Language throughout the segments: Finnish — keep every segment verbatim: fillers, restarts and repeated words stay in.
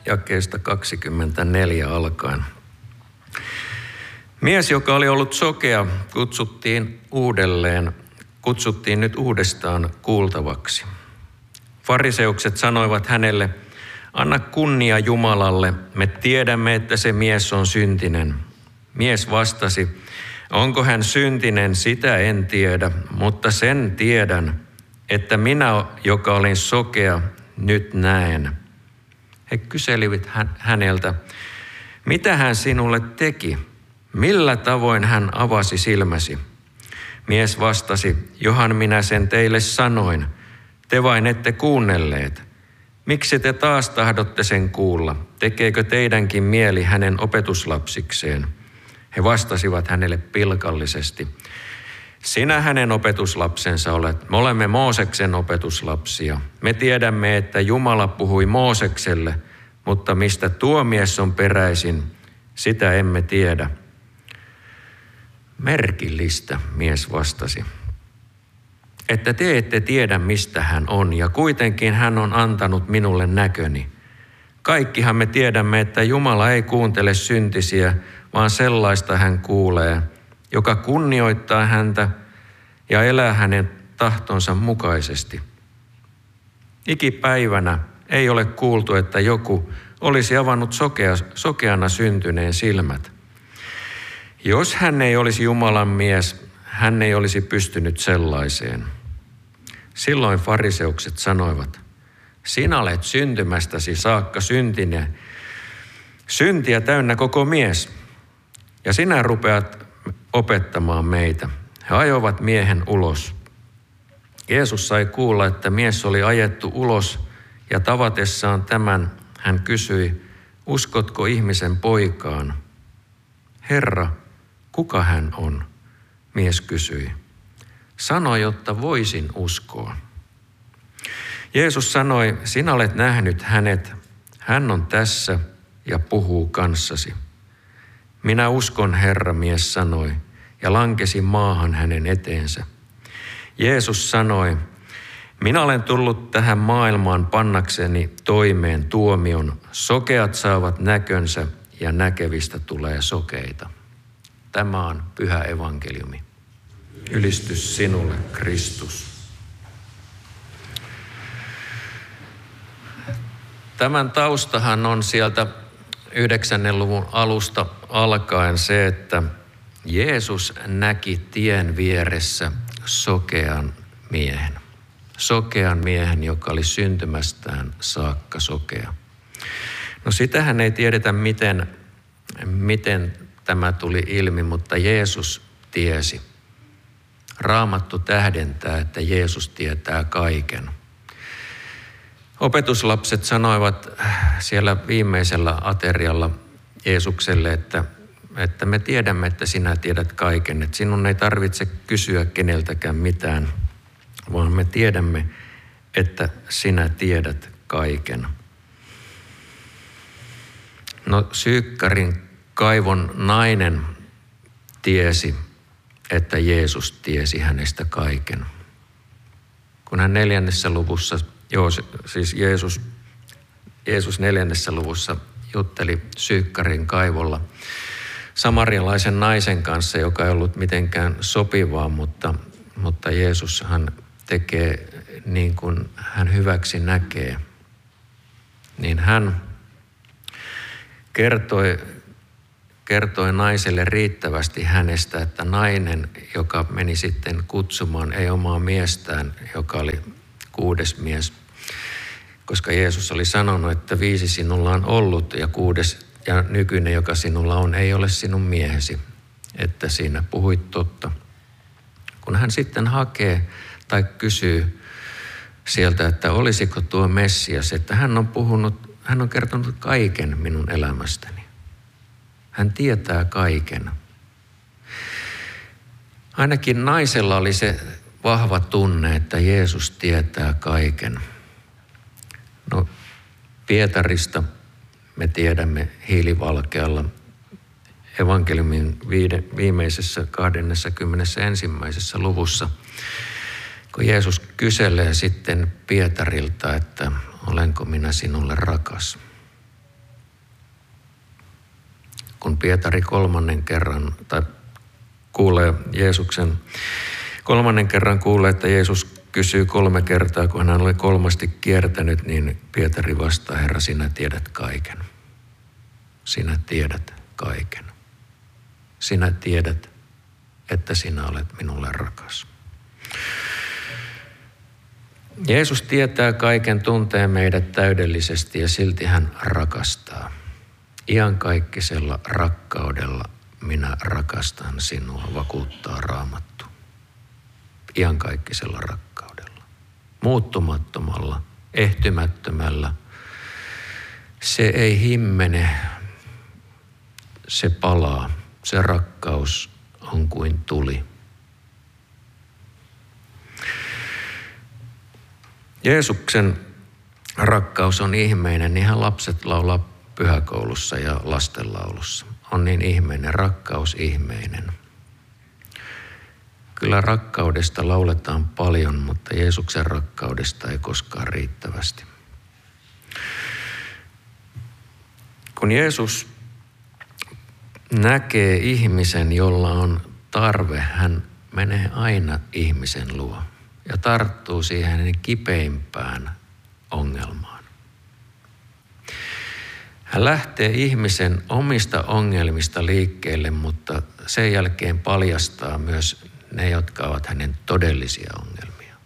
jakeesta kaksikymmentäneljä alkaen. Mies, joka oli ollut sokea, kutsuttiin uudelleen, kutsuttiin nyt uudestaan kuultavaksi. Fariseukset sanoivat hänelle, anna kunnia Jumalalle, me tiedämme, että se mies on syntinen. Mies vastasi, onko hän syntinen, sitä en tiedä, mutta sen tiedän, että minä, joka olin sokea, nyt näen. He kyselivät häneltä, mitä hän sinulle teki? Millä tavoin hän avasi silmäsi? Mies vastasi, johan minä sen teille sanoin, te vain ette kuunnelleet. Miksi te taas tahdotte sen kuulla? Tekeekö teidänkin mieli hänen opetuslapsikseen? He vastasivat hänelle pilkallisesti. Sinä hänen opetuslapsensa olet. Me olemme Mooseksen opetuslapsia. Me tiedämme, että Jumala puhui Moosekselle, mutta mistä tuo mies on peräisin, sitä emme tiedä. Merkillistä, mies vastasi, että te ette tiedä, mistä hän on, ja kuitenkin hän on antanut minulle näköni. Kaikkihan me tiedämme, että Jumala ei kuuntele syntisiä, vaan sellaista hän kuulee, joka kunnioittaa häntä ja elää hänen tahtonsa mukaisesti. Ikipäivänä ei ole kuultu, että joku olisi avannut sokea, sokeana syntyneen silmät. Jos hän ei olisi Jumalan mies, hän ei olisi pystynyt sellaiseen. Silloin fariseukset sanoivat, sinä olet syntymästäsi saakka syntinen, syntiä täynnä koko mies, ja sinä rupeat opettamaan meitä. He ajoivat miehen ulos. Jeesus sai kuulla, että mies oli ajettu ulos, ja tavatessaan tämän hän kysyi, uskotko ihmisen poikaan? Herra, kuka hän on? Mies kysyi. Sano, jotta voisin uskoa. Jeesus sanoi, sinä olet nähnyt hänet, hän on tässä ja puhuu kanssasi. Minä uskon, Herra, mies sanoi, ja lankesi maahan hänen eteensä. Jeesus sanoi, minä olen tullut tähän maailmaan pannakseni toimeen tuomion. Sokeat saavat näkönsä ja näkevistä tulee sokeita. Tämä on pyhä evankeliumi. Ylistys sinulle, Kristus. Tämän taustahan on sieltä yhdeksännen luvun alusta alkaen se, että Jeesus näki tien vieressä sokean miehen. Sokean miehen, joka oli syntymästään saakka sokea. No sitähän ei tiedetä, miten, miten tämä tuli ilmi, mutta Jeesus tiesi. Raamattu tähdentää, että Jeesus tietää kaiken. Opetuslapset sanoivat siellä viimeisellä aterialla Jeesukselle, että, että me tiedämme, että sinä tiedät kaiken. Että sinun ei tarvitse kysyä keneltäkään mitään, vaan me tiedämme, että sinä tiedät kaiken. No Syykkarin kaivon nainen tiesi, että Jeesus tiesi hänestä kaiken. Kun hän neljännessä luvussa, joo, siis Jeesus, Jeesus neljännessä luvussa jutteli Syykkarin kaivolla samarialaisen naisen kanssa, joka ei ollut mitenkään sopivaa, mutta, mutta Jeesushan tekee niin kuin hän hyväksi näkee. Niin hän kertoi, kertoi naiselle riittävästi hänestä, että nainen, joka meni sitten kutsumaan ei omaa miestään, joka oli kuudes mies, koska Jeesus oli sanonut, että viisi sinulla on ollut ja kuudes ja nykyinen, joka sinulla on, ei ole sinun miehesi, että siinä puhuit totta. Kun hän sitten hakee tai kysyy sieltä, että olisiko tuo Messias, että hän on puhunut, hän on kertonut kaiken minun elämästäni. Hän tietää kaiken. Ainakin naisella oli se vahva tunne, että Jeesus tietää kaiken. No, Pietarista me tiedämme hiilivalkealla evankeliumin viimeisessä kahdeskymmenesensimmäisessä luvussa, kun Jeesus kyselee sitten Pietarilta, että olenko minä sinulle rakas. kun Pietari kolmannen kerran, tai kuulee Jeesuksen, kolmannen kerran kuulee, että Jeesus kysyy kolme kertaa, kun hän oli kolmasti kiertänyt, niin Pietari vastaa, Herra, sinä tiedät kaiken. Sinä tiedät kaiken. Sinä tiedät, että sinä olet minulle rakas. Jeesus tietää kaiken, tuntee meidät täydellisesti ja silti hän rakastaa. Iankaikkisella rakkaudella minä rakastan sinua, vakuuttaa Raamattu. Iankaikkisella rakkaudella. Muuttumattomalla, ehtymättömällä. Se ei himmene, se palaa. Se rakkaus on kuin tuli. Jeesuksen rakkaus on ihmeinen, niinhän lapset laulaa pyhäkoulussa ja lastenlaulussa. On niin ihmeinen, rakkaus ihmeinen. Kyllä rakkaudesta lauletaan paljon, mutta Jeesuksen rakkaudesta ei koskaan riittävästi. Kun Jeesus näkee ihmisen, jolla on tarve, hän menee aina ihmisen luo ja tarttuu siihen hänen kipeimpään ongelmaan. Hän lähtee ihmisen omista ongelmista liikkeelle, mutta sen jälkeen paljastaa myös ne, jotka ovat hänen todellisia ongelmia.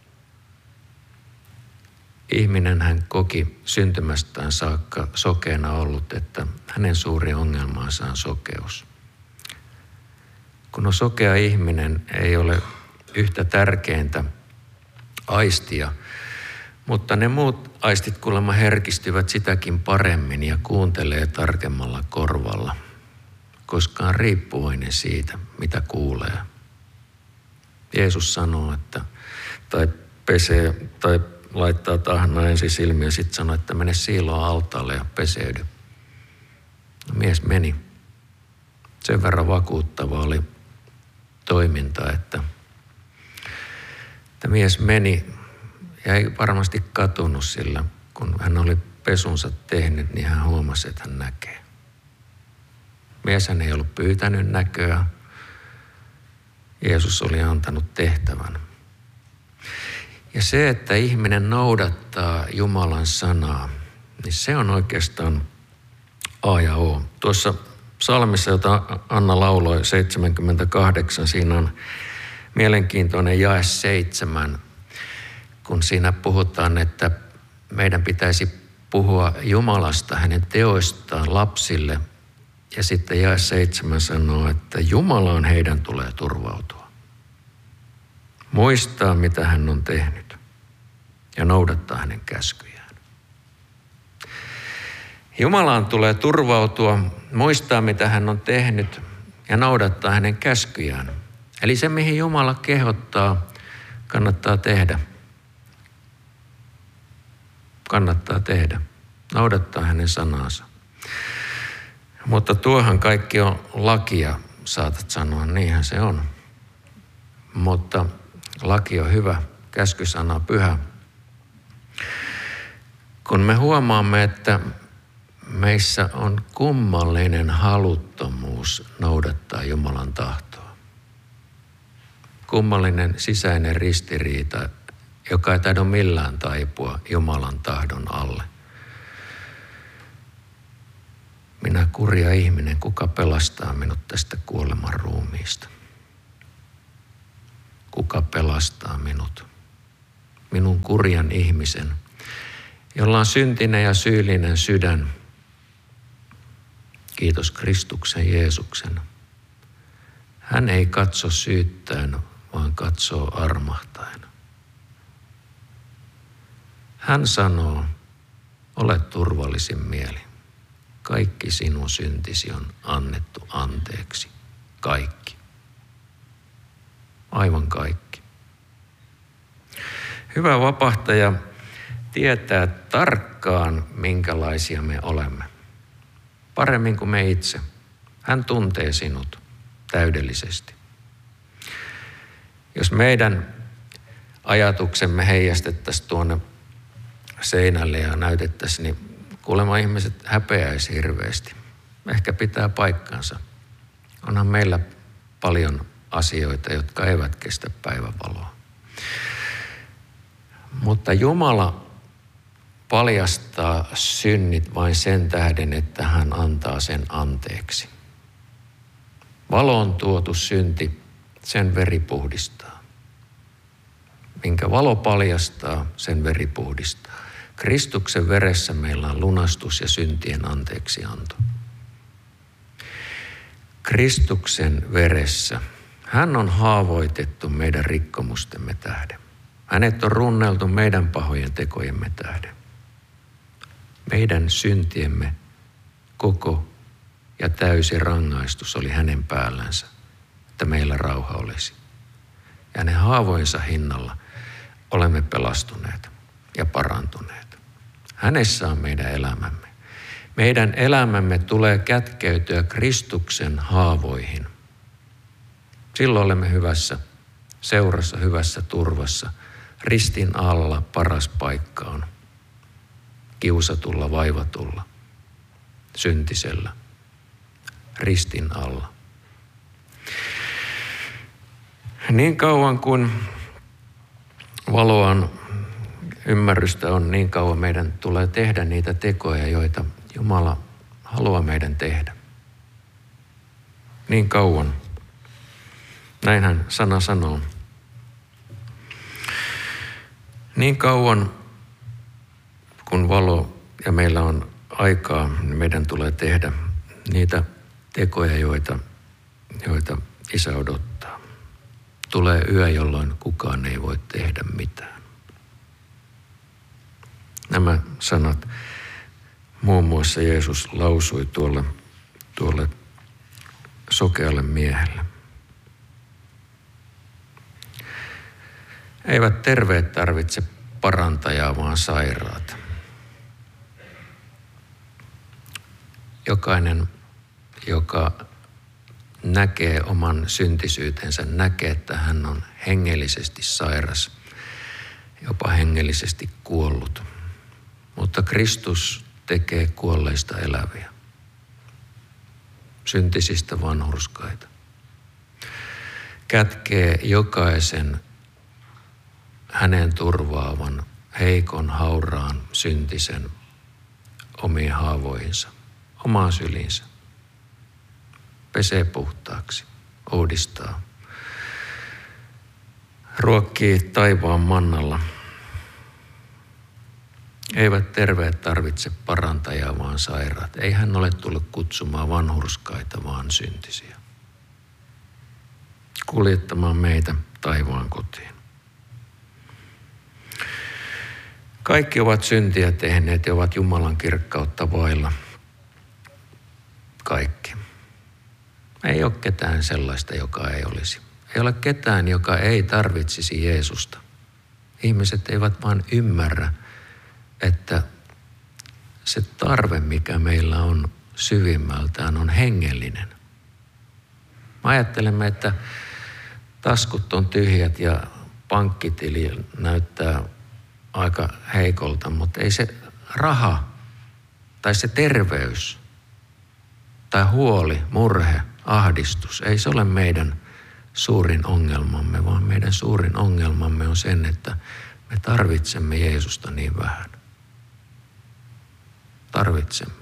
Ihminen hän koki syntymästään saakka sokeana ollut, että hänen suuri ongelmansa on sokeus. Kun on sokea ihminen, ei ole yhtä tärkeintä aistia, mutta ne muut aistit kuulemma herkistyvät sitäkin paremmin ja kuuntelee tarkemmalla korvalla, koska on riippuvainen siitä, mitä kuulee. Jeesus sanoo, että tai pesee tai laittaa tahnaa ensin silmiä ja sitten sanoo, että mene siiloon altaalle ja peseydy. No, mies meni. Sen verran vakuuttava oli toiminta, että, että mies meni ja ei varmasti katunut, sillä kun hän oli pesunsa tehnyt, niin hän huomasi, että hän näkee. Mieshän ei ollut pyytänyt näköä. Jeesus oli antanut tehtävän. Ja se, että ihminen noudattaa Jumalan sanaa, niin se on oikeastaan A ja O. Tuossa psalmissa, jota Anna lauloi seitsemänkymmentäkahdeksan, siinä on mielenkiintoinen jae seitsemän, kun siinä puhutaan, että meidän pitäisi puhua Jumalasta, hänen teoistaan lapsille. Ja sitten jae seitsemän sanoo, että Jumalaan heidän tulee turvautua. Muistaa, mitä hän on tehnyt ja noudattaa hänen käskyjään. Jumalaan tulee turvautua, muistaa, mitä hän on tehnyt ja noudattaa hänen käskyjään. Eli se, mihin Jumala kehottaa, kannattaa tehdä. Kannattaa tehdä. Noudattaa hänen sanansa. Mutta tuohan kaikki on lakia, saatat sanoa, niinhän se on. Mutta laki on hyvä, käskysana pyhä. Kun me huomaamme, että meissä on kummallinen haluttomuus noudattaa Jumalan tahtoa. Kummallinen sisäinen ristiriita, joka ei tahdo millään taipua Jumalan tahdon alle. Minä kurja ihminen, kuka pelastaa minut tästä kuoleman ruumiista? Kuka pelastaa minut? Minun kurjan ihmisen, jolla on syntinen ja syyllinen sydän. Kiitos Kristuksen Jeesuksen. Hän ei katso syyttäen, vaan katsoo armahtaen. Hän sanoo, ole turvallisin mieli. Kaikki sinun syntisi on annettu anteeksi. Kaikki. Aivan kaikki. Hyvä vapahtaja tietää tarkkaan, minkälaisia me olemme. Paremmin kuin me itse. Hän tuntee sinut täydellisesti. Jos meidän ajatuksemme heijastettaisiin tuonne seinälle ja näytettäisiin, niin kuulemma ihmiset häpeäisi hirveästi. ehkä pitää paikkansa. Onhan meillä paljon asioita, jotka eivät kestä päivävaloa. Mutta Jumala paljastaa synnit vain sen tähden, että hän antaa sen anteeksi. Valoon tuotu synti, sen veri puhdistaa. Minkä valo paljastaa, sen veri puhdistaa. Kristuksen veressä meillä on lunastus ja syntien anteeksianto. Kristuksen veressä hän on haavoitettu meidän rikkomustemme tähden. Hänet on runneltu meidän pahojen tekojemme tähden. Meidän syntiemme koko ja täysi rangaistus oli hänen päällänsä, että meillä rauha olisi. Ja hänen haavoinsa hinnalla olemme pelastuneet ja parantuneet. Hänessä on meidän elämämme. Meidän elämämme tulee kätkeytyä Kristuksen haavoihin. Silloin olemme hyvässä seurassa, hyvässä turvassa. Ristin alla paras paikka on kiusatulla, vaivatulla, syntisellä. Ristin alla. Niin kauan kuin valoa on, ymmärrystä on, niin kauan meidän tulee tehdä niitä tekoja, joita Jumala haluaa meidän tehdä. Niin kauan. Näinhän sana sanoo. Niin kauan kun valo ja meillä on aikaa, niin meidän tulee tehdä niitä tekoja, joita, joita Isä odottaa. Tulee yö, jolloin kukaan ei voi tehdä mitään. Nämä sanat muun muassa Jeesus lausui tuolle, tuolle sokealle miehelle. Eivät terveet tarvitse parantajaa, vaan sairaat. Jokainen, joka näkee oman syntisyytensä, näkee, että hän on hengellisesti sairas, jopa hengellisesti kuollut. Mutta Kristus tekee kuolleista eläviä, syntisistä vanhurskaita. Kätkee jokaisen hänen turvaavan, heikon, hauraan, syntisen omiin haavoihinsa, omaan syliinsä. Pesee puhtaaksi, uudistaa. Ruokkii taivaan mannalla. Eivät terveet tarvitse parantajaa, vaan sairaat. Ei hän ole tullut kutsumaan vanhurskaita, vaan syntisiä. Kuljettamaan meitä taivaan kotiin. Kaikki ovat syntiä tehneet ja ovat Jumalan kirkkautta vailla. Kaikki. Ei ole ketään sellaista, joka ei olisi. Ei ole ketään, joka ei tarvitsisi Jeesusta. Ihmiset eivät vaan ymmärrä, että se tarve, mikä meillä on syvimmältään, on hengellinen. Me ajattelemme, että taskut on tyhjät ja pankkitili näyttää aika heikolta, mutta ei se raha tai se terveys tai huoli, murhe, ahdistus, ei se ole meidän suurin ongelmamme, vaan meidän suurin ongelmamme on sen, että me tarvitsemme Jeesusta niin vähän. Tarvitsemme.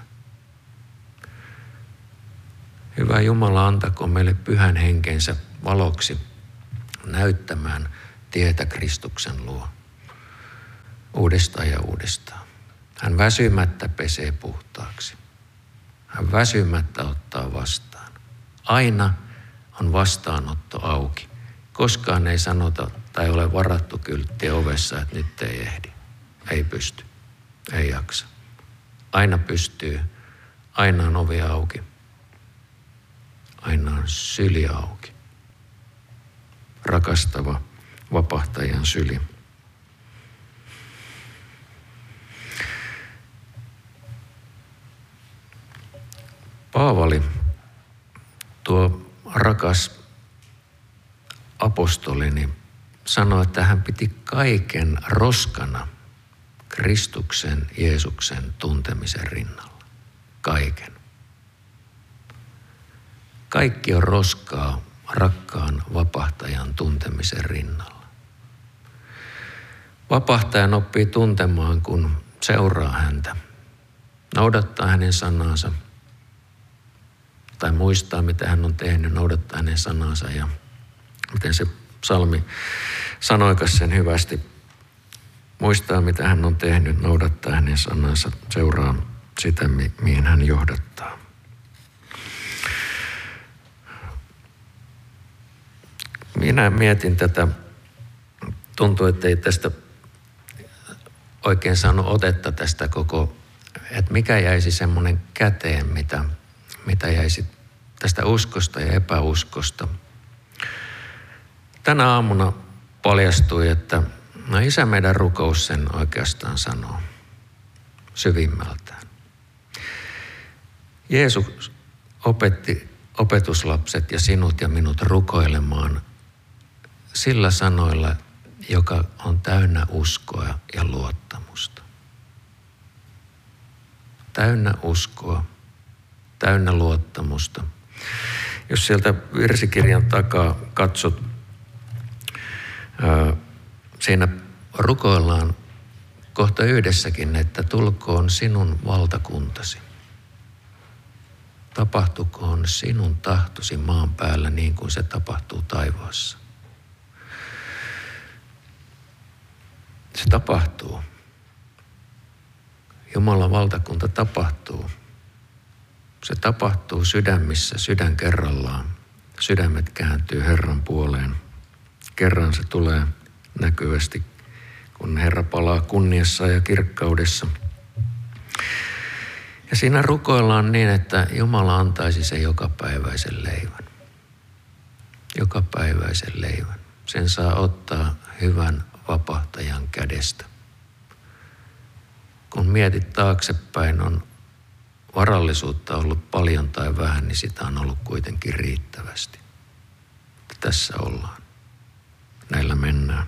Hyvä Jumala, antakoon meille pyhän henkensä valoksi näyttämään tietä Kristuksen luo. Uudestaan ja uudestaan. Hän väsymättä pesee puhtaaksi. Hän väsymättä ottaa vastaan. Aina on vastaanotto auki. Koskaan ei sanota tai ole varattu kylttiä ovessa, että nyt ei ehdi. Ei pysty. Ei jaksa. Aina pystyy. Aina on ovi auki. Aina on syli auki. Rakastava vapahtajan syli. Paavali, tuo rakas apostolini, sanoi, että hän piti kaiken roskana Kristuksen, Jeesuksen tuntemisen rinnalla. Kaiken. Kaikki on roskaa rakkaan vapahtajan tuntemisen rinnalla. Vapahtajan oppii tuntemaan, kun seuraa häntä, noudattaa hänen sanansa tai muistaa, mitä hän on tehnyt, noudattaa hänen sanansa ja miten se psalmi sanoikas sen hyvästi. Muistaa, mitä hän on tehnyt, noudattaa hänen sanansa, seuraa sitä, mihin hän johdattaa. Minä mietin tätä, tuntuu, että ei tästä oikein saanut otetta tästä koko, että mikä jäisi semmoinen käteen, mitä, mitä jäisi tästä uskosta ja epäuskosta. Tänä aamuna paljastui, että no Isä meidän rukous sen oikeastaan sanoo syvimmältään. Jeesus opetti opetuslapset ja sinut ja minut rukoilemaan sillä sanoilla, joka on täynnä uskoa ja luottamusta. Täynnä uskoa, täynnä luottamusta. Jos sieltä virsikirjan takaa katsot, ää, siinä rukoillaan kohta yhdessäkin, että tulkoon sinun valtakuntasi. Tapahtukoon sinun tahtosi maan päällä niin kuin se tapahtuu taivaassa. Se tapahtuu. Jumalan valtakunta tapahtuu. Se tapahtuu sydämissä, sydän kerrallaan. Sydämet kääntyy Herran puoleen. Kerran se tulee näkyvästi, kun Herra palaa kunniassa ja kirkkaudessa. Ja siinä rukoillaan niin, että Jumala antaisi sen jokapäiväisen leivän. Jokapäiväisen leivän. Sen saa ottaa hyvän vapahtajan kädestä. Kun mietit taaksepäin, on varallisuutta ollut paljon tai vähän, niin sitä on ollut kuitenkin riittävästi. Tässä ollaan. Näillä mennään.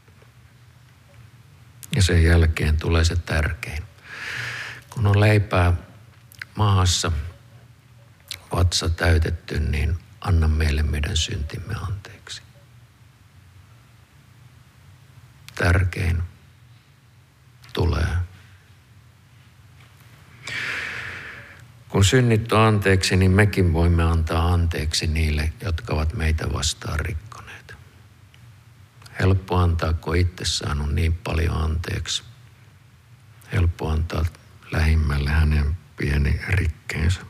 Ja sen jälkeen tulee se tärkein. Kun on leipää maassa, vatsa täytetty, niin anna meille meidän syntimme anteeksi. Tärkein tulee. Kun synnit on anteeksi, niin mekin voimme antaa anteeksi niille, jotka ovat meitä vastaan rikkoneet. Helppo antaa, kun itse saanut niin paljon anteeksi. Helppo antaa lähimmälle hänen pieni rikkeensä.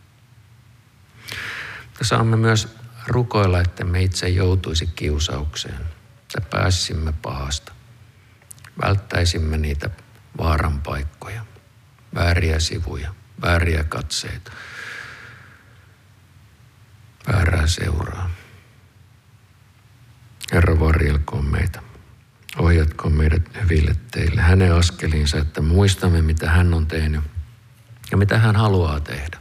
Mutta saamme myös rukoilla, että me itse joutuisi kiusaukseen, että pääsisimme pahasta. Välttäisimme niitä vaaran paikkoja, vääriä sivuja, vääriä katseita, väärää seuraa. Herra, varjelkoon meitä. Ohjatkoon meidät hyville teille, hänen askeliinsa, että muistamme, mitä hän on tehnyt ja mitä hän haluaa tehdä.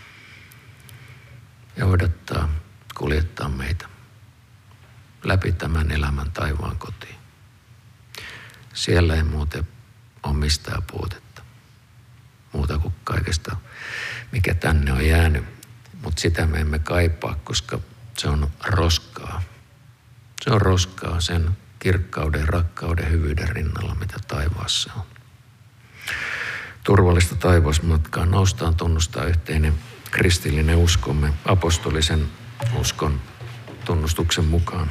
Ja odottaa, kuljettaa meitä läpi tämän elämän taivaan kotiin. Siellä ei muuten ole mistään puutetta. Muuta kuin kaikesta, mikä tänne on jäänyt. Mutta sitä me emme kaipaa, koska se on roskaa. Se on roskaa sen kirkkauden, rakkauden, hyvyyden rinnalla, mitä taivaassa on. Turvallista taivaasmatkaa noustaan tunnustaa yhteinen kristillinen uskomme apostolisen uskon tunnustuksen mukaan.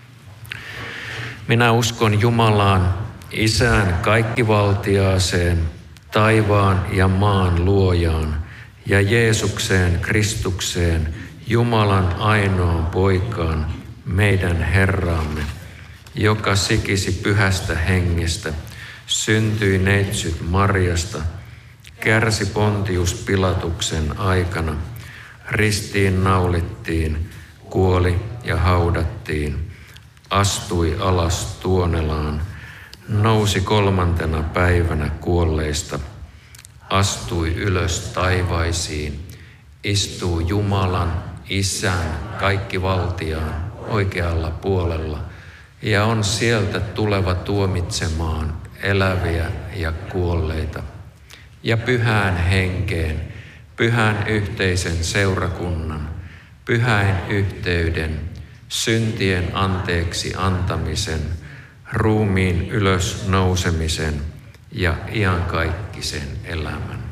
Minä uskon Jumalaan, Isään kaikkivaltiaaseen, taivaan ja maan luojaan ja Jeesukseen Kristukseen, Jumalan ainoaan poikaan, meidän Herraamme, joka sikisi pyhästä hengestä, syntyi neitsyt Marjasta, kärsi Pontius Pilatuksen aikana, ristiin naulittiin, kuoli ja haudattiin, astui alas Tuonelaan, nousi kolmantena päivänä kuolleista, astui ylös taivaisiin, istuu Jumalan, Isän, kaikkivaltiaan oikealla puolella ja on sieltä tuleva tuomitsemaan eläviä ja kuolleita. Ja pyhään henkeen, pyhän yhteisen seurakunnan, pyhäin yhteyden, syntien anteeksi antamisen, ruumiin ylös nousemisen ja iankaikkisen elämän.